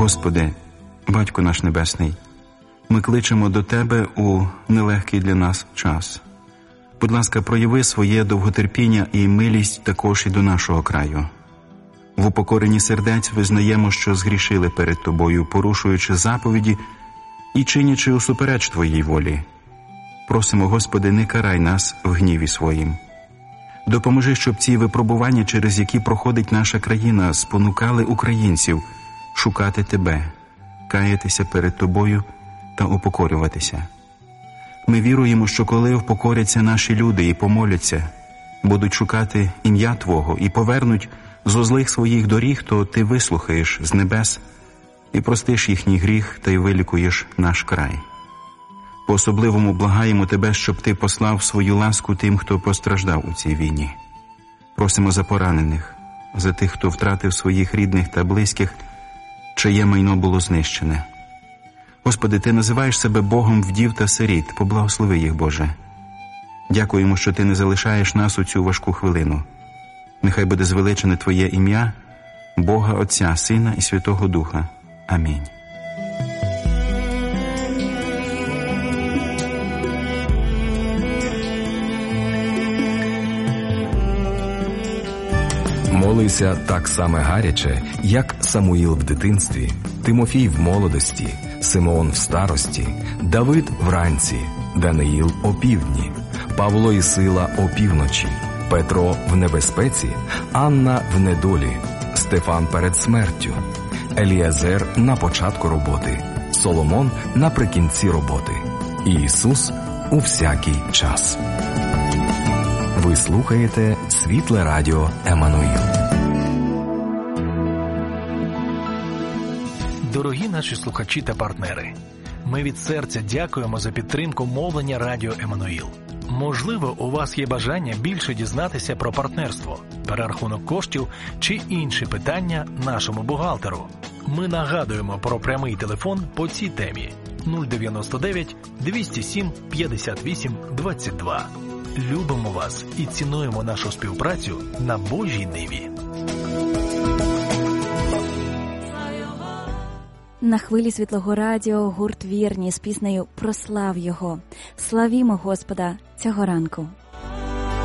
Господи, Батько наш Небесний, ми кличемо до Тебе у нелегкий для нас час. Будь ласка, прояви своє довготерпіння і милість також і до нашого краю. В упокоренні сердець визнаємо, що згрішили перед Тобою, порушуючи заповіді і чинячи усупереч Твоїй волі. Просимо, Господи, не карай нас в гніві своїм. Допоможи, щоб ці випробування, через які проходить наша країна, спонукали українців шукати Тебе, каятися перед Тобою та упокорюватися. Ми віруємо, що коли впокоряться наші люди і помоляться, будуть шукати ім'я Твого і повернуть зо злих своїх доріг, то Ти вислухаєш з небес і простиш їхній гріх та й вилікуєш наш край. По-особливому благаємо Тебе, щоб Ти послав свою ласку тим, хто постраждав у цій війні. Просимо за поранених, за тих, хто втратив своїх рідних та близьких, чиє майно було знищене. Господи, Ти називаєш себе Богом вдів та сиріт, поблагослови їх, Боже. Дякуємо, що Ти не залишаєш нас у цю важку хвилину. Нехай буде звеличене Твоє ім'я, Бога Отця, Сина і Святого Духа. Амінь. Молися так само гаряче, як Самуїл в дитинстві, Тимофій в молодості, Симеон в старості, Давид вранці, Даниїл опівдні, Павло і Сила опівночі, Петро в небезпеці, Анна в недолі, Стефан перед смертю, Еліазер на початку роботи, Соломон наприкінці роботи, і Ісус у всякий час. Ви слухаєте Світле Радіо Еммануїл. Дорогі наші слухачі та партнери, ми від серця дякуємо за підтримку мовлення Радіо Еммануїл. Можливо, у вас є бажання більше дізнатися про партнерство, перерахунок коштів чи інші питання нашому бухгалтеру. Ми нагадуємо про прямий телефон по цій темі 099 207 58 22. Любимо вас і цінуємо нашу співпрацю на Божій ниві. На хвилі Світлого Радіо гурт «Вірні» з піснею «Прослав Його». Славімо Господа цього ранку.